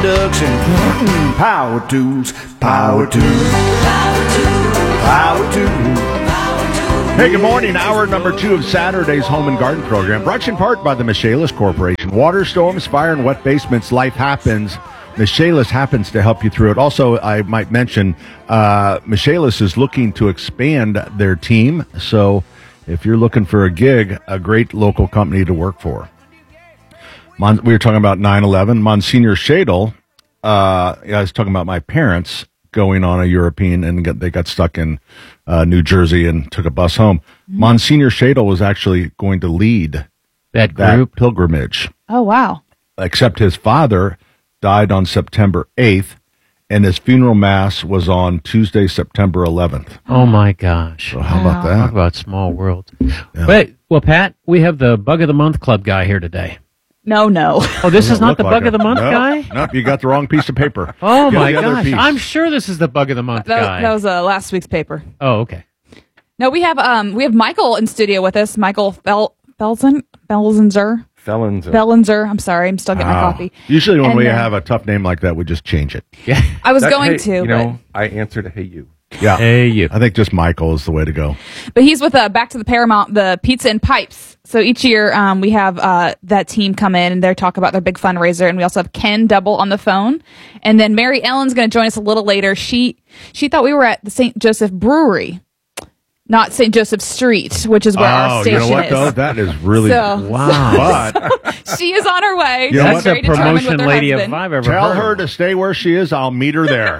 induction. Power tools, power tools, power tools, power tools. Hey, good morning. Hour number 2 of Saturday's Home and Garden program, brought to you in part by the Michaelis Corporation. Water, storms, fire, and wet basements, life happens. Michaelis happens to help you through it. Also, I might mention, Michaelis is looking to expand their team. So if you're looking for a gig, a great local company to work for. We were talking about 9/11. Monsignor Shadle, I was talking about my parents going on a European, and they got stuck in New Jersey and took a bus home. Monsignor Shadle was actually going to lead that group pilgrimage. Oh, wow. Except his father died on September 8th, and his funeral mass was on Tuesday, September 11th. Oh, my gosh. So how about that? Talk about small world. Yeah. Wait, well, Pat, we have the Bug of the Month Club guy here today. No. Oh, this is not the Bug of the Month guy? Nope, you got the wrong piece of paper. Oh, Go my the other gosh. piece. I'm sure this is the Bug of the Month guy. That was last week's paper. Oh, okay. No, we have Michael in studio with us. Michael Felsenzer. I'm sorry, I'm still getting my coffee. Usually when we have a tough name like that, we just change it. Yeah. I was going to, I answer to Hey You. Yeah. Hey, you. I think just Michael is the way to go. but he's with Back to the Paramount, the Pizza and Pipes. So each year we have that team come in and they talk about their big fundraiser, and we also have Ken Double on the phone, and then Mary Ellen's going to join us a little later. She thought we were at the St. Joseph Brewery, not St. Joseph Street, which is where our station you know what, is. though? That is really... Wow. But She is on her way. You know That's Very a determined with promotion her lady husband. if I've ever tell heard her of. to stay where she is. I'll meet her there.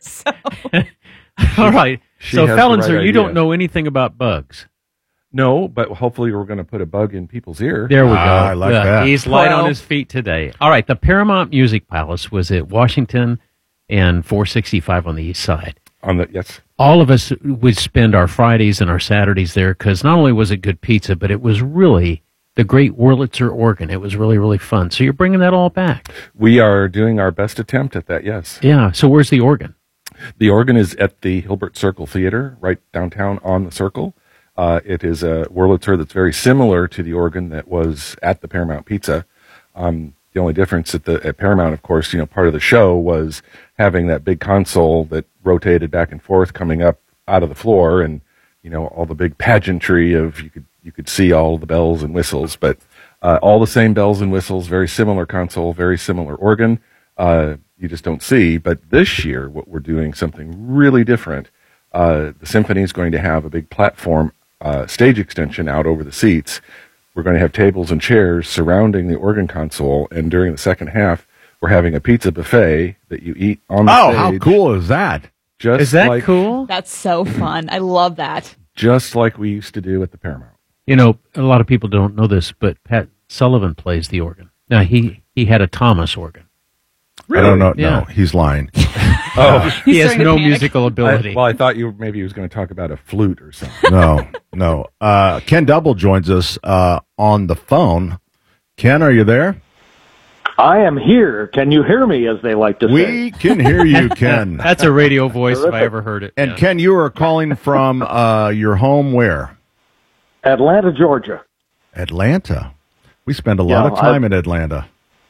All right. She So, has the Fellenzer, right you don't idea. know anything about bugs. No, but hopefully we're going to put a bug in people's ear. There we go. I like that. He's light on Well- his feet today. All right. The Paramount Music Palace was at Washington and 465 on the east side. Yes. All of us would spend our Fridays and our Saturdays there because not only was it good pizza, but it was really the great Wurlitzer organ. It was really, really fun. So you're bringing that all back. We are doing our best attempt at that, yes. Yeah. So where's the organ? The organ is at the Hilbert Circle Theater, right downtown on the Circle. It is a Wurlitzer that's very similar to the organ that was at the Paramount Pizza. The only difference at Paramount, of course, part of the show was having that big console that rotated back and forth coming up out of the floor, and all the big pageantry of you could see all the bells and whistles, but all the same bells and whistles, very similar console, very similar organ. You just don't see. But this year, what we're doing something really different. The symphony is going to have a big platform stage extension out over the seats. We're going to have tables and chairs surrounding the organ console, and during the second half, we're having a pizza buffet that you eat on the stage. Oh, how cool is that? Is that cool? That's so fun. I love that. Just like we used to do at the Paramount. A lot of people don't know this, but Pat Sullivan plays the organ. Now, he had a Thomas organ. I don't know. Yeah. No, he's lying. He has starting to no panic. musical ability. I thought maybe he was going to talk about a flute or something. No. Ken Double joins us on the phone. Ken, are you there? I am here. Can you hear me, as they like to say? We can hear you, Ken. That's a radio voice if I Terrific. ever heard it. And Yeah. Ken, you are calling from your home where? Atlanta, Georgia. Atlanta. We spend a lot of time in Atlanta.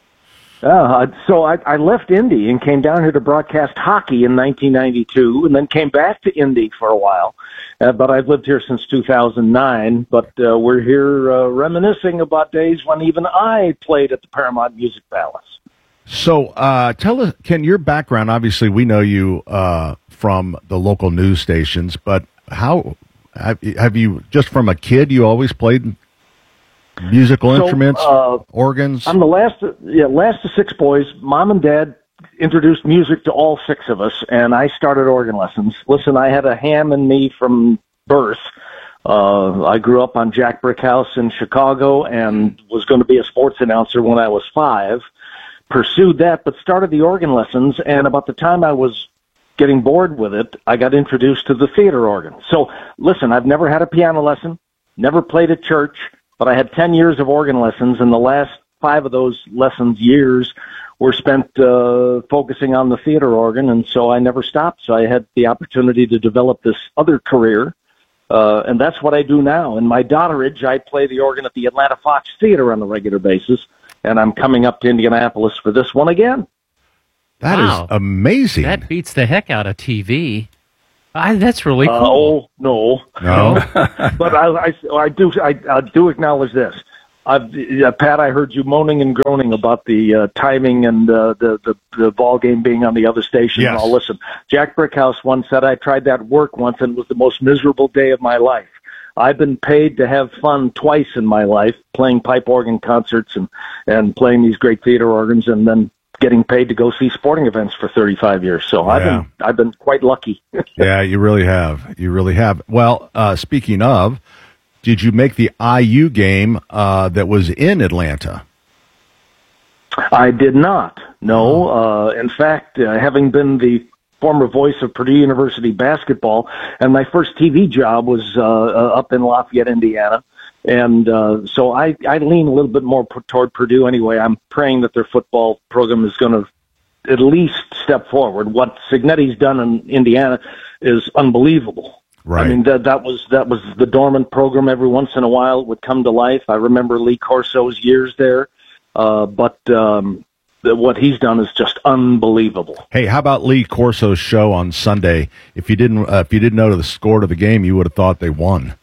So I left Indy and came down here to broadcast hockey in 1992, and then came back to Indy for a while. But I've lived here since 2009. But we're here reminiscing about days when even I played at the Paramount Music Palace. So tell us, Ken, your background. Obviously, we know you from the local news stations, but how have you, just from a kid, you always played musical instruments, organs? I'm the last of six boys. Mom and Dad introduced music to all six of us, and I started organ lessons. Listen, I had a ham in me from birth. I grew up on Jack Brick House in Chicago and was going to be a sports announcer when I was 5. Pursued that, but started the organ lessons, and about the time I was getting bored with it, I got introduced to the theater organ. So, listen, I've never had a piano lesson, never played at church, but I had 10 years of organ lessons, and the last 5 of those lessons years were spent focusing on the theater organ, and so I never stopped. So I had the opportunity to develop this other career, and that's what I do now. In my daughterage, I play the organ at the Atlanta Fox Theater on a regular basis, and I'm coming up to Indianapolis for this one again. That Wow. is amazing. That beats the heck out of TV. That's really cool. No. No? But I do acknowledge this. Pat, I heard you moaning and groaning about the timing and the ball game being on the other station. Yes. I'll listen. Jack Brickhouse once said, I tried that work once and it was the most miserable day of my life. I've been paid to have fun twice in my life, playing pipe organ concerts and playing these great theater organs, and then getting paid to go see sporting events for 35 years. So Yeah. I've been quite lucky. Yeah, you really have. You really have. Well, speaking of, did you make the IU game that was in Atlanta? I did not. No. In fact, having been the former voice of Purdue University basketball, and my first TV job was up in Lafayette, Indiana. And so I lean a little bit more toward Purdue anyway. I'm praying that their football program is going to at least step forward. What Signetti's done in Indiana is unbelievable. Right. I mean, that was the dormant program. Every once in a while it would come to life. I remember Lee Corso's years there, but what he's done is just unbelievable. Hey, how about Lee Corso's show on Sunday? If you didn't know the score to the game, you would have thought they won.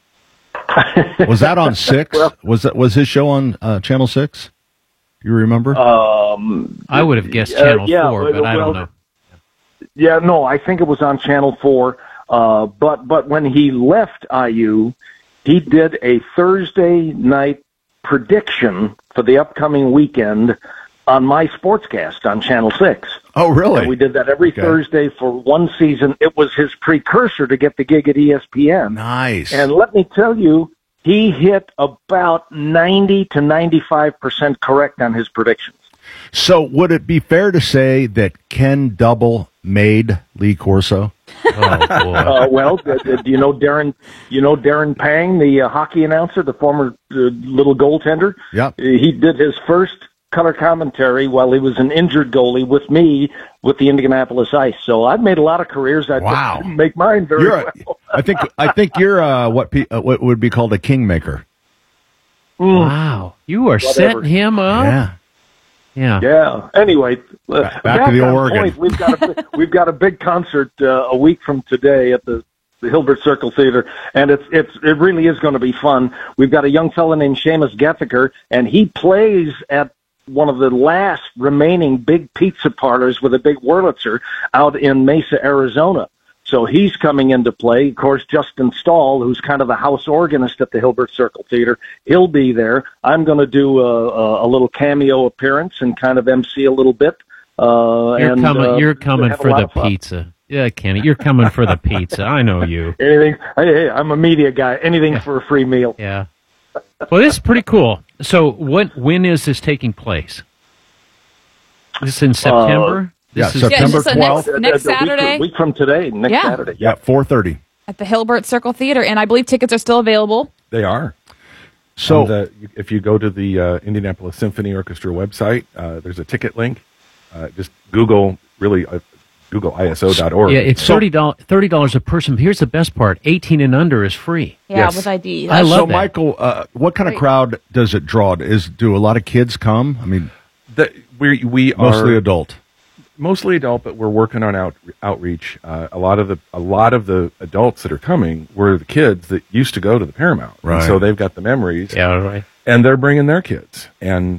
Was that on 6? Was his show on Channel 6? Do you remember? I would have guessed Channel 4, but I don't know. Yeah, no, I think it was on Channel 4. But when he left IU, he did a Thursday night prediction for the upcoming weekend on my sportscast on Channel 6. Oh, really? And we did that every Thursday for one season. It was his precursor to get the gig at ESPN. Nice. And let me tell you, he hit about 90 to 95% correct on his predictions. So would it be fair to say that Ken Double made Lee Corso? Oh, boy. Well, do you know Darren? You know Darren Pang, the hockey announcer, the former little goaltender. Yep. He did his first color commentary while he was an injured goalie with me with the Indianapolis Ice. So I've made a lot of careers. I Wow. didn't make mine very well. I think you're what would be called a kingmaker. Wow. You are setting him up? Yeah. Yeah. Yeah. Anyway, Back to the on Oregon. point, we've got a big concert a week from today at the Hilbert Circle Theater, and it really is going to be fun. We've got a young fellow named Seamus Gethiker, and he plays at one of the last remaining big pizza parlors with a big Wurlitzer out in Mesa, Arizona. So he's coming into play. Of course, Justin Stahl, who's kind of the house organist at the Hilbert Circle Theater, he'll be there. I'm going to do a little cameo appearance and kind of MC a little bit. You're coming for the pizza. Yeah, Kenny, you're coming for the pizza. I know you. Anything? Hey, I'm a media guy. Anything for a free meal. Yeah. Well, this is pretty cool. So, when is this taking place? This is in September. September so 12th. next Saturday. A week from today. Next Saturday. Yeah, 4:30. At the Hilbert Circle Theater, and I believe tickets are still available. They are. So If you go to the Indianapolis Symphony Orchestra website, there's a ticket link. Just Google ISO.org. Yeah, it's $30 a person. But here's the best part: 18 and under is free. Yeah, Yes. with ID. I love so that. Michael, what kind of crowd does it draw? Do a lot of kids come? I mean, We are mostly adult. Mostly adult, but we're working on outreach. A lot of the adults that are coming were the kids that used to go to the Paramount, Right. And so they've got the memories, Yeah, right. and they're bringing their kids, and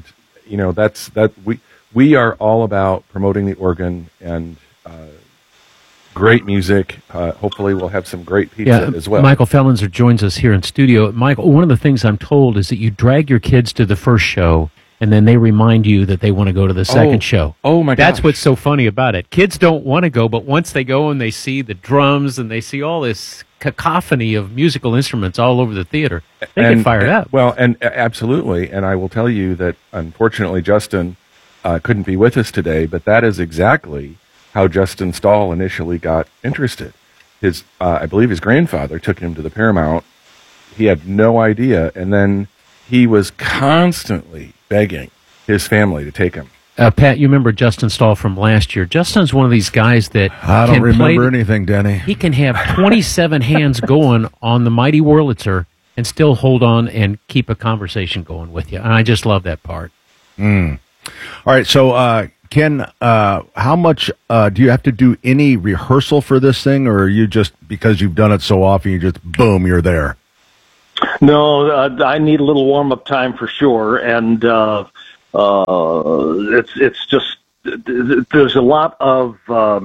we are all about promoting the organ and great music. Hopefully, we'll have some great pizza as well. Michael Fellenzer joins us here in studio. Michael, one of the things I'm told is that you drag your kids to the first show, and then they remind you that they want to go to the second show. Oh, my That's gosh. what's so funny about it. Kids don't want to go, but once they go and they see the drums and they see all this cacophony of musical instruments all over the theater, they get fired up. Well, and absolutely. And I will tell you that, unfortunately, Justin couldn't be with us today, but that is exactly how Justin Stahl initially got interested. I believe his grandfather took him to the Paramount. He had no idea, and then he was constantly begging his family to take him. Pat, you remember Justin Stahl from last year. Justin's one of these guys that I don't can remember play, anything, Denny. He can have 27 hands going on the mighty Wurlitzer and still hold on and keep a conversation going with you. And I just love that part. All right, so Ken, how much do you have to do any rehearsal for this thing, or are you just, because you've done it so often, you just, boom, you're there? No, I need a little warm-up time for sure, and it's just, there's a lot of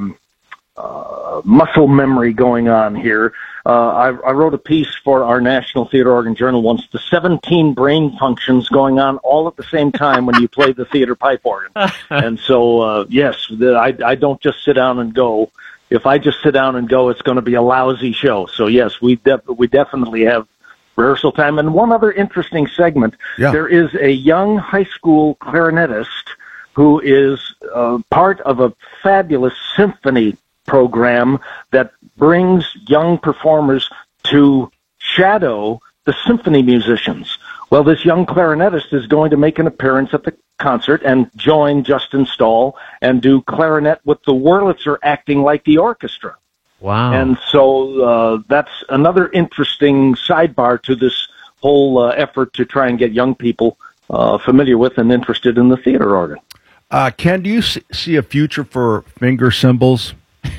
muscle memory going on here. I wrote a piece for our National Theater Organ Journal once, the 17 brain functions going on all at the same time when you play the theater pipe organ. And so, yes, I don't just sit down and go. If I just sit down and go, it's going to be a lousy show. So, yes, we definitely have rehearsal time. And one other interesting segment, there is a young high school clarinetist who is part of a fabulous symphony program that brings young performers to shadow the symphony musicians. Well, this young clarinetist is going to make an appearance at the concert and join Justin Stahl and do clarinet with the Wurlitzer acting like the orchestra. Wow. And so that's another interesting sidebar to this whole effort to try and get young people familiar with and interested in the theater organ. Ken, do you see a future for finger cymbals?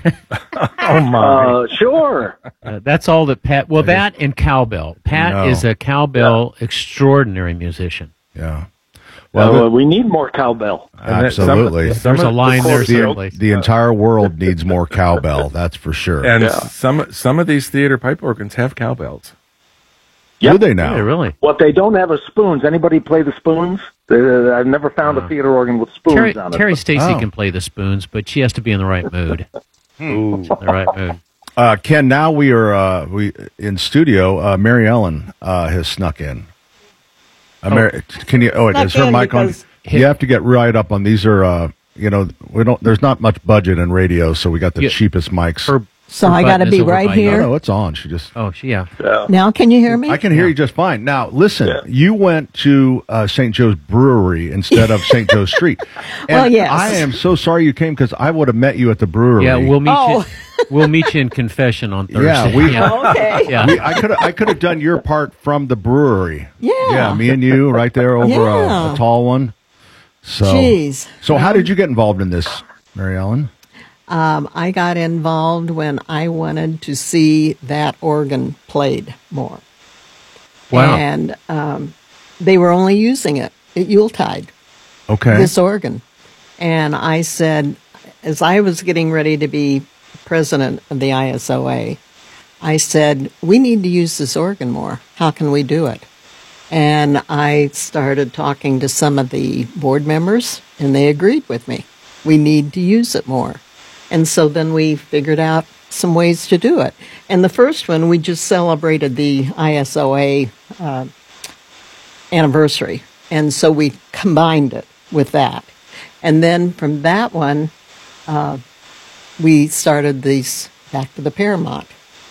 Oh, my. Sure. That's all that Pat, well, that and cowbell. Pat is a cowbell extraordinary musician. Yeah. Well, we need more cowbell. Absolutely. There's a line there, certainly. The entire world needs more cowbell, that's for sure. And some of these theater pipe organs have cowbells. Yep. Do they now? Yeah, really? What they don't have is spoons. Anybody play the spoons? I've never found a theater organ with spoons on it. Terry Stacy can play the spoons, but she has to be in the right mood. Ooh. The right mood. Ken, now we are in studio. Mary Ellen has snuck in. Can you? Oh, is her mic on? You have to get right up on these. Are we don't. There's not much budget in radio, so we got the cheapest mics. So I got to be right here. No, it's on. She just. Oh, yeah. Now can you hear me? I can hear you just fine. Now listen, you went to St. Joe's Brewery instead of St. Joe's Street. And well, yes. I am so sorry you came because I would have met you at the brewery. Yeah, we'll meet you. We'll meet you in confession on Thursday. Okay. I could have done your part from the brewery. Yeah. Me and you right there over a tall one. So, jeez. So how did you get involved in this, Mary Ellen? I got involved when I wanted to see that organ played more. Wow. And they were only using it at Yuletide. Okay. This organ. And I said, as I was getting ready to be president of the ISOA, I said, we need to use this organ more. How can we do it? And I started talking to some of the board members, and they agreed with me. We need to use it more. And so then we figured out some ways to do it. And the first one, we just celebrated the ISOA anniversary. And so we combined it with that. And then from that one, we started these back to the Paramount.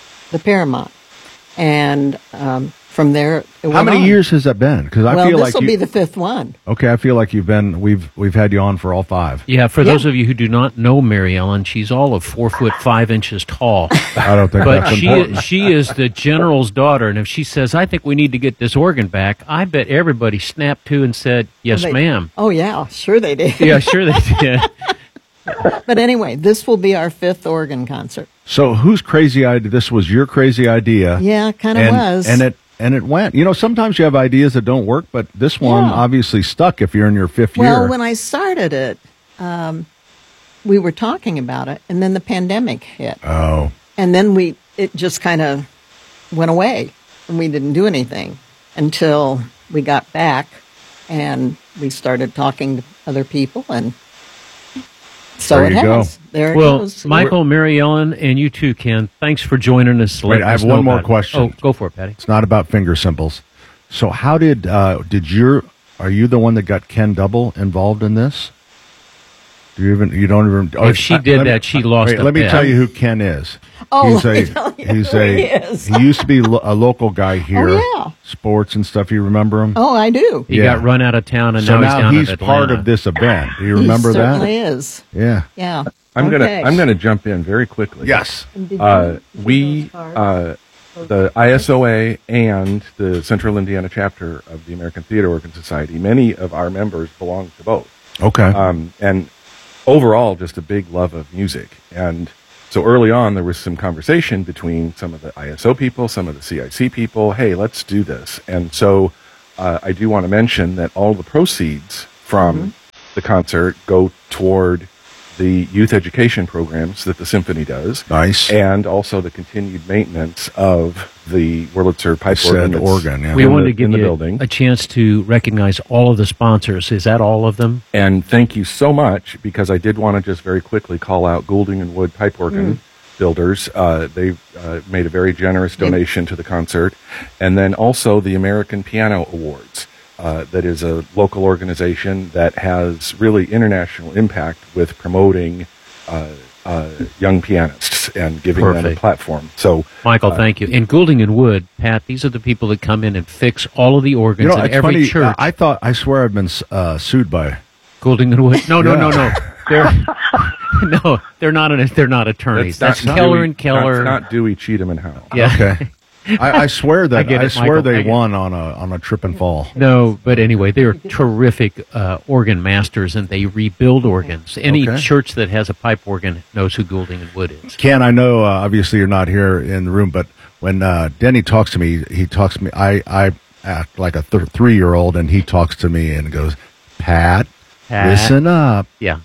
And from there, it went How many on. years has that been? Because I feel like this will be the fifth one. Okay, I feel like we've had you on for all five. Yeah, for those of you who do not know Mary Ellen, she's all of 4'5" tall. I don't think But that's important. she is the general's daughter, and if she says, I think we need to get this organ back, I bet everybody snapped to and said, yes, ma'am. Oh, yeah, sure they did. Yeah, sure they did. But anyway, this will be our fifth organ concert. So whose crazy idea? This was your crazy idea. Yeah, kind of was. And it went. You know, sometimes you have ideas that don't work, but this one obviously stuck if you're in your fifth year. Well, when I started it, we were talking about it, and then the pandemic hit. Oh. And then it just kind of went away, and we didn't do anything until we got back, and we started talking to other people, and so there it you has. Go. There it Well, goes. Michael, Mary Ellen, and you too, Ken, thanks for joining us. Wait, I have one more question. Oh, go for it, Patty. It's not about finger cymbals. So how are you the one that got Ken Double involved in this? You don't even. If she did that, she lost. Let me tell you who Ken is. Oh, He used to be a local guy here. Oh, yeah. Sports and stuff. You remember him? Oh, I do. He got run out of town, and so now he's down in Atlanta. part of this event. Do you remember he that? certainly is. Yeah. Yeah. I'm gonna jump in very quickly. Yes. The ISOA and the Central Indiana chapter of the American Theater Organ Society, many of our members belong to both. Okay. And overall, just a big love of music. And so early on, there was some conversation between some of the ISO people, some of the CIC people. Hey, let's do this. And so I do want to mention that all the proceeds from the concert go toward the youth education programs that the symphony does. Nice. And also the continued maintenance of the Wurlitzer pipe organ. Yeah. We wanted to give the you building. a chance to recognize all of the sponsors. Is that all of them? And thank you so much, because I did want to just very quickly call out Goulding and Wood Pipe Organ Builders. They made a very generous donation to the concert. And then also the American Piano Awards. That is a local organization that has really international impact with promoting young pianists and giving them a platform. So, Michael, thank you. And Goulding and Wood, Pat, these are the people that come in and fix all of the organs in it's every funny, church. I swear I've been sued by Goulding and Wood. No. They're they're not attorneys. That's Keller and Keller. Not Dewey, Cheatham, and Howe. Yeah. Okay. I swear that I swear Michael, they won on a trip and fall. No, but anyway, they're terrific organ masters, and they rebuild organs. Any church that has a pipe organ knows who Goulding and Wood is. Ken, I know obviously you're not here in the room, but when Denny talks to me, he talks to me. I act like a 3-year-old, and he talks to me and goes, Pat, listen up. Yeah.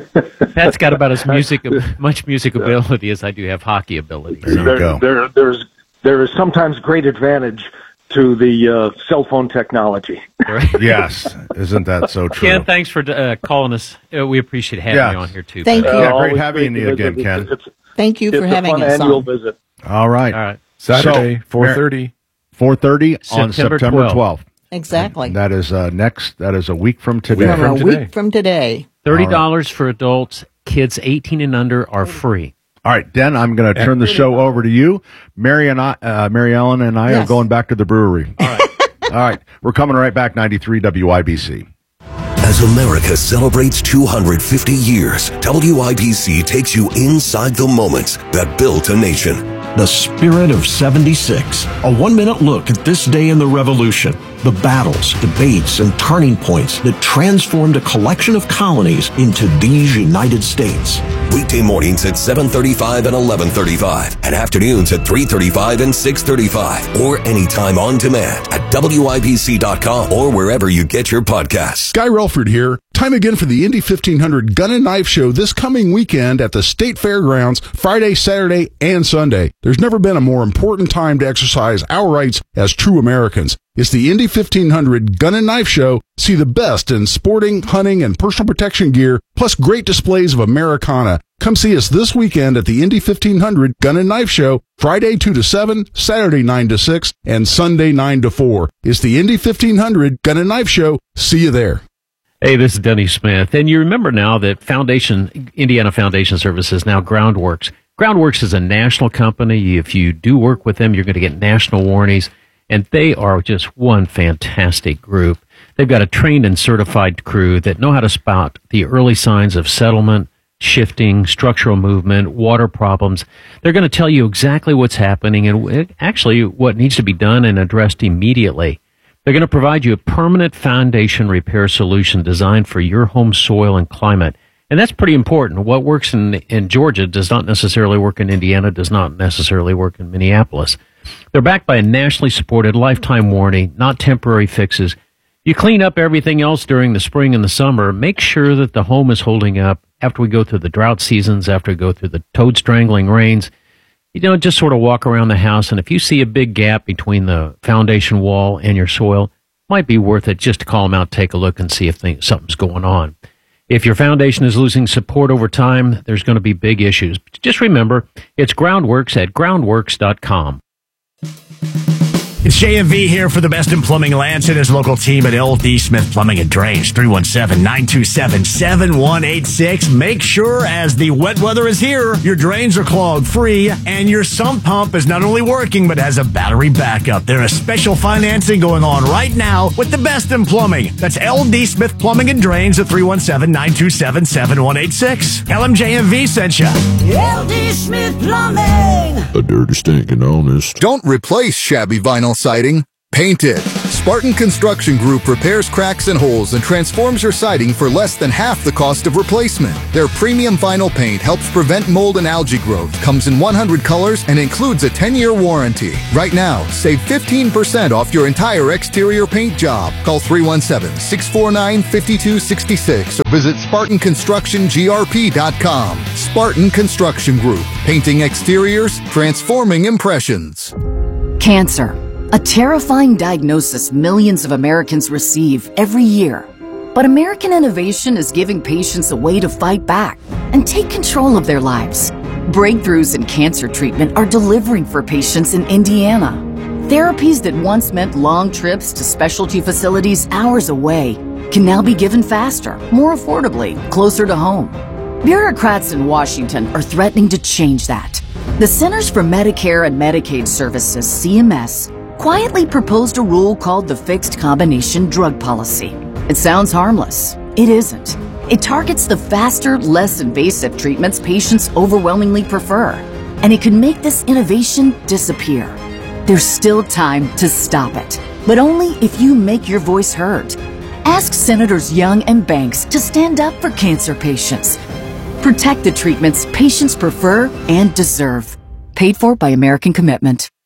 Pat's got about as much music ability as I do have hockey ability. There you go. There is sometimes great advantage to the cell phone technology. Yes, isn't that so true? Ken, thanks for calling us. We appreciate having you on here, too. Thank you. Yeah, great having you again, Ken. Thank you for having us on. It's a fun annual visit. All right. Saturday, 4:30. 4:30 on September 12th. Exactly. And that is next. That is a week from today. Week from today. $30 for adults. Kids 18 and under are free. All right, Den, I'm going to turn the show over to you. Mary Ellen and I are going back to the brewery. All right. All right. We're coming right back, 93 WIBC. As America celebrates 250 years, WIBC takes you inside the moments that built a nation. The Spirit of 76. A 1-minute look at this day in the Revolution. The battles, debates, and turning points that transformed a collection of colonies into these United States. Weekday mornings at 7:35 and 11:35, and afternoons at 3:35 and 6:35, or anytime on demand at WIBC.com or wherever you get your podcasts. Guy Relford here. Time again for the Indy 1500 Gun and Knife Show this coming weekend at the State Fairgrounds, Friday, Saturday, and Sunday. There's never been a more important time to exercise our rights as true Americans. It's the Indy 1500 Gun and Knife Show. See the best in sporting, hunting, and personal protection gear, plus great displays of Americana. Come see us this weekend at the Indy 1500 Gun and Knife Show, Friday 2 to 7, Saturday 9 to 6, and Sunday 9 to 4. It's the Indy 1500 Gun and Knife Show. See you there. Hey, this is Denny Smith. And you remember now that Indiana Foundation Service is now Groundworks. Groundworks is a national company. If you do work with them, you're going to get national warranties. And they are just one fantastic group. They've got a trained and certified crew that know how to spot the early signs of settlement, shifting, structural movement, water problems. They're going to tell you exactly what's happening and actually what needs to be done and addressed immediately. They're going to provide you a permanent foundation repair solution designed for your home soil and climate. And that's pretty important. What works in Georgia does not necessarily work in Indiana, does not necessarily work in Minneapolis. They're backed by a nationally supported lifetime warranty, not temporary fixes. You clean up everything else during the spring and the summer. Make sure that the home is holding up after we go through the drought seasons, after we go through the toad strangling rains. Just sort of walk around the house, and if you see a big gap between the foundation wall and your soil, it might be worth it just to call them out, take a look, and see if something's going on. If your foundation is losing support over time, there's going to be big issues. Just remember, it's Groundworks at groundworks.com. It's JMV here for the best in plumbing. Lance and his local team at LD Smith Plumbing and Drains, 317-927-7186. Make sure as the wet weather is here, your drains are clog free and your sump pump is not only working but has a battery backup. There is special financing going on right now with the best in plumbing. That's LD Smith Plumbing and Drains at 317-927-7186. Tell them JMV sent you. LD Smith Plumbing. A dirty, stinking honest. Don't replace shabby vinyl siding. Paint it. Spartan Construction Group repairs cracks and holes and transforms your siding for less than half the cost of replacement. Their premium vinyl paint helps prevent mold and algae growth, comes in 100 colors, and includes a 10-year warranty. Right now, save 15% off your entire exterior paint job. Call 317-649-5266 or visit SpartanConstructionGRP.com. Spartan Construction Group. Painting exteriors, transforming impressions. Cancer. A terrifying diagnosis millions of Americans receive every year. But American innovation is giving patients a way to fight back and take control of their lives. Breakthroughs in cancer treatment are delivering for patients in Indiana. Therapies that once meant long trips to specialty facilities hours away can now be given faster, more affordably, closer to home. Bureaucrats in Washington are threatening to change that. The Centers for Medicare and Medicaid Services, CMS, quietly proposed a rule called the Fixed Combination Drug Policy. It sounds harmless. It isn't. It targets the faster, less invasive treatments patients overwhelmingly prefer, and it could make this innovation disappear. There's still time to stop it, but only if you make your voice heard. Ask Senators Young and Banks to stand up for cancer patients. Protect the treatments patients prefer and deserve. Paid for by American Commitment.